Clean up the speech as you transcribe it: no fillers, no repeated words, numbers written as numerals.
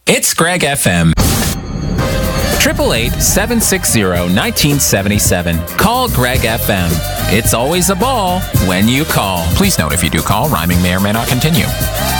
It's Greg FM. 888-760-1977. Call Greg FM. It's always a ball when you call. Please note, if you do call, rhyming may or may not continue.